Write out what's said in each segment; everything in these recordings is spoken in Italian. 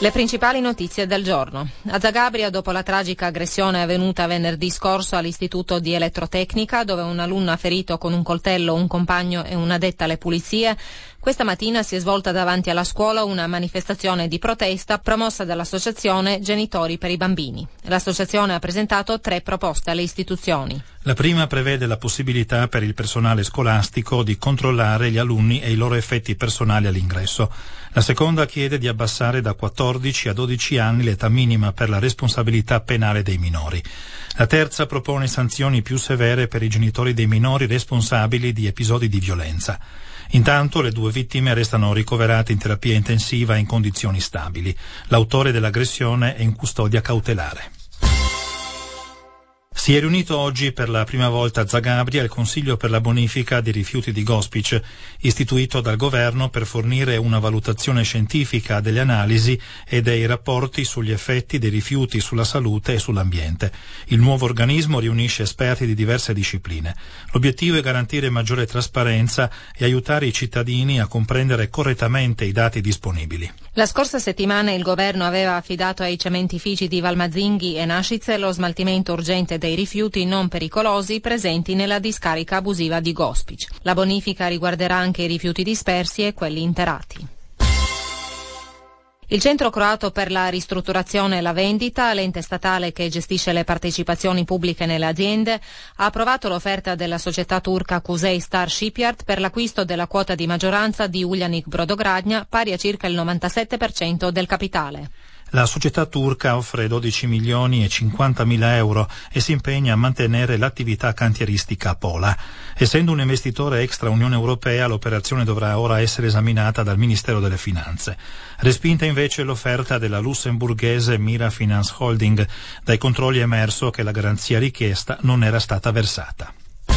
Le principali notizie del giorno. A Zagabria, dopo la tragica aggressione avvenuta venerdì scorso all'Istituto di Elettrotecnica, dove un alunno ha ferito con un coltello un compagno e un'addetta alle pulizie, questa mattina si è svolta davanti alla scuola una manifestazione di protesta promossa dall'associazione Genitori per i Bambini. L'associazione ha presentato 3 proposte alle istituzioni. La prima prevede la possibilità per il personale scolastico di controllare gli alunni e i loro effetti personali all'ingresso. La seconda chiede di abbassare da 14 a 12 anni l'età minima per la responsabilità penale dei minori. La terza propone sanzioni più severe per i genitori dei minori responsabili di episodi di violenza. Intanto le 2 vittime restano ricoverate in terapia intensiva in condizioni stabili. L'autore dell'aggressione è in custodia cautelare. Si è riunito oggi per la prima volta a Zagabria il Consiglio per la bonifica dei rifiuti di Gospić, istituito dal governo per fornire una valutazione scientifica delle analisi e dei rapporti sugli effetti dei rifiuti sulla salute e sull'ambiente. Il nuovo organismo riunisce esperti di diverse discipline. L'obiettivo è garantire maggiore trasparenza e aiutare i cittadini a comprendere correttamente i dati disponibili. La scorsa settimana il governo aveva affidato ai cementifici di Valmazzinghi e Našice lo smaltimento urgente dei rifiuti non pericolosi presenti nella discarica abusiva di Gospić. La bonifica riguarderà anche i rifiuti dispersi e quelli interrati. Il Centro croato per la ristrutturazione e la vendita, l'ente statale che gestisce le partecipazioni pubbliche nelle aziende, ha approvato l'offerta della società turca Kuzey Star Shipyard per l'acquisto della quota di maggioranza di Uljanik Brodogradnja pari a circa il 97% del capitale. La società turca offre 12 milioni e 50 mila euro e si impegna a mantenere l'attività cantieristica Pola. Essendo un investitore extra Unione Europea, l'operazione dovrà ora essere esaminata dal Ministero delle Finanze. Respinta invece l'offerta della lussemburghese Mira Finance Holding. Dai controlli è emerso che la garanzia richiesta non era stata versata.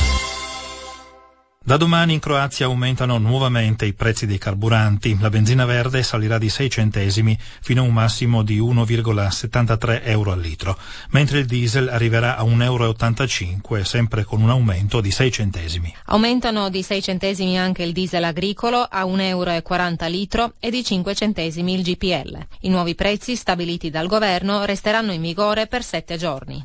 Da domani in Croazia aumentano nuovamente i prezzi dei carburanti. La benzina verde salirà di 6 centesimi fino a un massimo di 1,73 euro al litro, mentre il diesel arriverà a 1,85 euro, sempre con un aumento di 6 centesimi. Aumentano di 6 centesimi anche il diesel agricolo a 1,40 euro al litro e di 5 centesimi il GPL. I nuovi prezzi stabiliti dal governo resteranno in vigore per 7 giorni.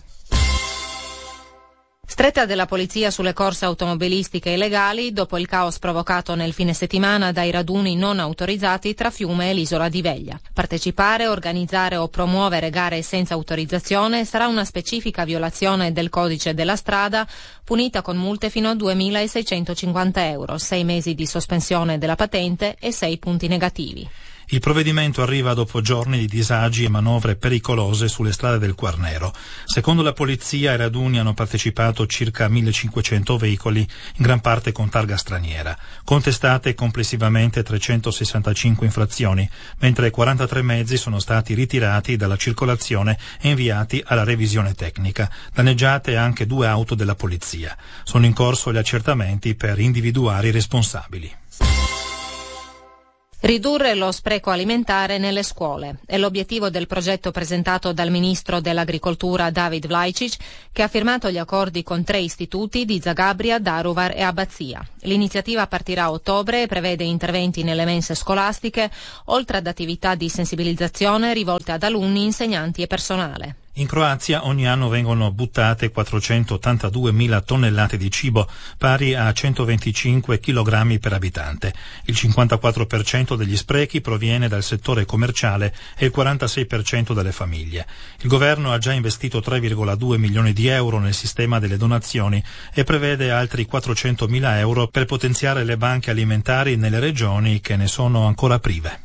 Stretta della polizia sulle corse automobilistiche illegali dopo il caos provocato nel fine settimana dai raduni non autorizzati tra Fiume e l'isola di Veglia. Partecipare, organizzare o promuovere gare senza autorizzazione sarà una specifica violazione del codice della strada, punita con multe fino a 2.650 euro, 6 mesi di sospensione della patente e 6 punti negativi. Il provvedimento arriva dopo giorni di disagi e manovre pericolose sulle strade del Quarnero. Secondo la polizia ai raduni hanno partecipato circa 1.500 veicoli, in gran parte con targa straniera. Contestate complessivamente 365 infrazioni, mentre 43 mezzi sono stati ritirati dalla circolazione e inviati alla revisione tecnica. Danneggiate anche 2 auto della polizia. Sono in corso gli accertamenti per individuare i responsabili. Ridurre lo spreco alimentare nelle scuole è l'obiettivo del progetto presentato dal ministro dell'Agricoltura David Vlaičić, che ha firmato gli accordi con 3 istituti di Zagabria, Daruvar e Abbazia. L'iniziativa partirà a ottobre e prevede interventi nelle mense scolastiche, oltre ad attività di sensibilizzazione rivolte ad alunni, insegnanti e personale. In Croazia ogni anno vengono buttate 482.000 tonnellate di cibo, pari a 125 kg per abitante. Il 54% degli sprechi proviene dal settore commerciale e il 46% dalle famiglie. Il governo ha già investito 3,2 milioni di euro nel sistema delle donazioni e prevede altri 400.000 euro per potenziare le banche alimentari nelle regioni che ne sono ancora prive.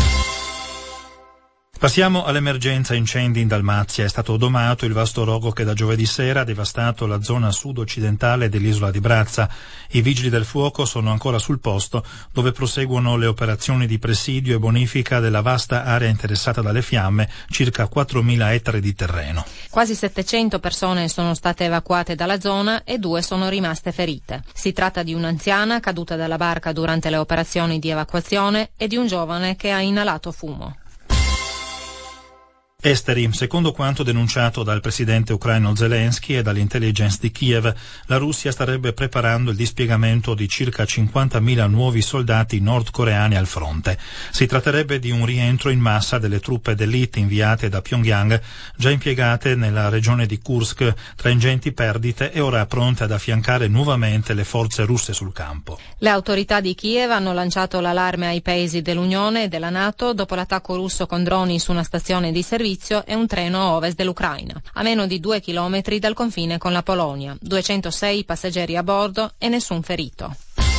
Passiamo all'emergenza incendi in Dalmazia. È stato domato il vasto rogo che da giovedì sera ha devastato la zona sud-occidentale dell'isola di Brazza. I vigili del fuoco sono ancora sul posto, dove proseguono le operazioni di presidio e bonifica della vasta area interessata dalle fiamme, circa 4.000 ettari di terreno. Quasi 700 persone sono state evacuate dalla zona e 2 sono rimaste ferite. Si tratta di un'anziana caduta dalla barca durante le operazioni di evacuazione e di un giovane che ha inalato fumo. Esteri. Secondo quanto denunciato dal presidente ucraino Zelensky e dall'intelligence di Kiev, la Russia starebbe preparando il dispiegamento di circa 50.000 nuovi soldati nordcoreani al fronte. Si tratterebbe di un rientro in massa delle truppe d'élite inviate da Pyongyang, già impiegate nella regione di Kursk, tra ingenti perdite e ora pronte ad affiancare nuovamente le forze russe sul campo. Le autorità di Kiev hanno lanciato l'allarme ai paesi dell'Unione e della NATO dopo l'attacco russo con droni su una stazione di servizio e un treno a ovest dell'Ucraina, a meno di 2 chilometri dal confine con la Polonia, 206 passeggeri a bordo e nessun ferito.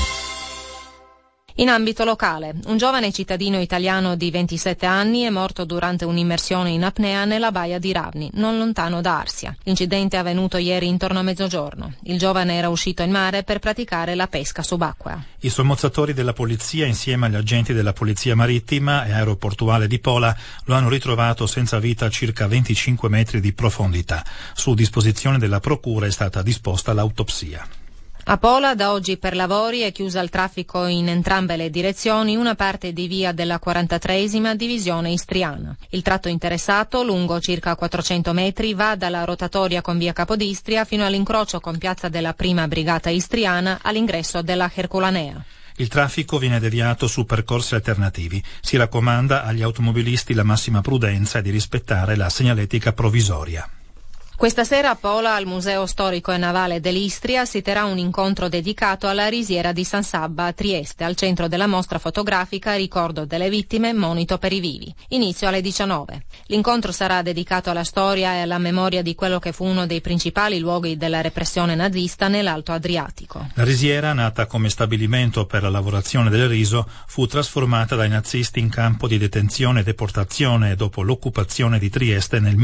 In ambito locale, un giovane cittadino italiano di 27 anni è morto durante un'immersione in apnea nella baia di Ravni, non lontano da Arsia. L'incidente è avvenuto ieri intorno a mezzogiorno. Il giovane era uscito in mare per praticare la pesca subacquea. I sommozzatori della polizia, insieme agli agenti della polizia marittima e aeroportuale di Pola, lo hanno ritrovato senza vita a circa 25 metri di profondità. Su disposizione della procura è stata disposta l'autopsia. A Pola da oggi per lavori è chiusa al traffico in entrambe le direzioni una parte di via della 43esima divisione istriana. Il tratto interessato, lungo circa 400 metri, va dalla rotatoria con via Capodistria fino all'incrocio con piazza della Prima Brigata Istriana all'ingresso della Herculanea. Il traffico viene deviato su percorsi alternativi. Si raccomanda agli automobilisti la massima prudenza e di rispettare la segnaletica provvisoria. Questa sera a Pola, al Museo Storico e Navale dell'Istria, si terrà un incontro dedicato alla risiera di San Sabba a Trieste, al centro della mostra fotografica Ricordo delle vittime, monito per i vivi. Inizio alle 19. L'incontro sarà dedicato alla storia e alla memoria di quello che fu uno dei principali luoghi della repressione nazista nell'Alto Adriatico. La risiera, nata come stabilimento per la lavorazione del riso, fu trasformata dai nazisti in campo di detenzione e deportazione dopo l'occupazione di Trieste nel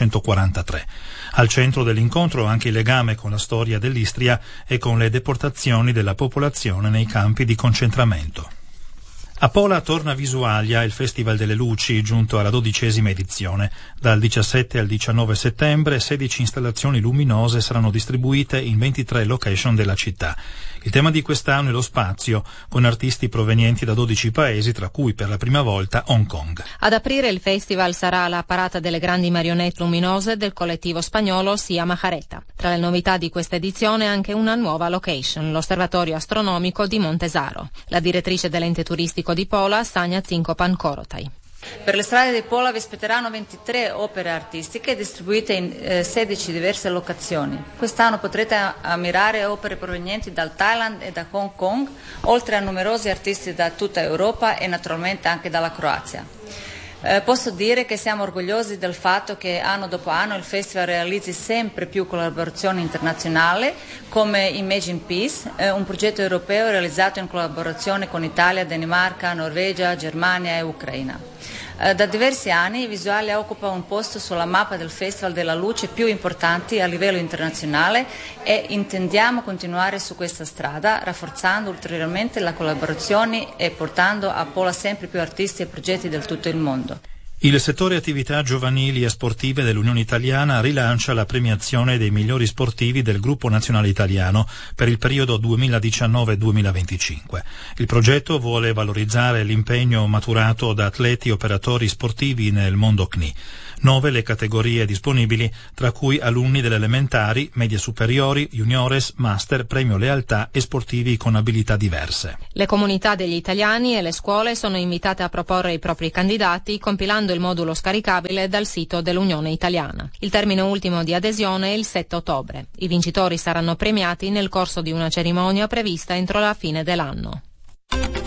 1943. Al centro dell'incontro anche il legame con la storia dell'Istria e con le deportazioni della popolazione nei campi di concentramento. A Pola torna Visualia, il Festival delle Luci, giunto alla 12ª edizione. Dal 17 al 19 settembre 16 installazioni luminose saranno distribuite in 23 location della città. Il tema di quest'anno è lo spazio, con artisti provenienti da 12 paesi, tra cui per la prima volta Hong Kong. Ad aprire il festival sarà la parata delle grandi marionette luminose del collettivo spagnolo Sia Majareta. Tra le novità di questa edizione anche una nuova location, l'Osservatorio Astronomico di Montesaro. La direttrice dell'ente turistico di Pola, Sanja Zinkopan Korotai. Per le strade di Pola vi aspetteranno 23 opere artistiche distribuite in 16 diverse locazioni. Quest'anno potrete ammirare opere provenienti dal Thailand e da Hong Kong, oltre a numerosi artisti da tutta Europa e naturalmente anche dalla Croazia. Posso dire che siamo orgogliosi del fatto che anno dopo anno il festival realizzi sempre più collaborazioni internazionali come Imagine Peace, un progetto europeo realizzato in collaborazione con Italia, Danimarca, Norvegia, Germania e Ucraina. Da diversi anni Visualia occupa un posto sulla mappa del Festival della Luce più importanti a livello internazionale e intendiamo continuare su questa strada, rafforzando ulteriormente la collaborazione e portando a Pola sempre più artisti e progetti del tutto il mondo. Il settore attività giovanili e sportive dell'Unione Italiana rilancia la premiazione dei migliori sportivi del Gruppo Nazionale Italiano per il periodo 2019-2025. Il progetto vuole valorizzare l'impegno maturato da atleti e operatori sportivi nel mondo CNI. 9 le categorie disponibili, tra cui alunni delle elementari, medie superiori, juniores, master, premio lealtà e sportivi con abilità diverse. Le comunità degli italiani e le scuole sono invitate a proporre i propri candidati compilando il modulo scaricabile dal sito dell'Unione Italiana. Il termine ultimo di adesione è il 7 ottobre. I vincitori saranno premiati nel corso di una cerimonia prevista entro la fine dell'anno.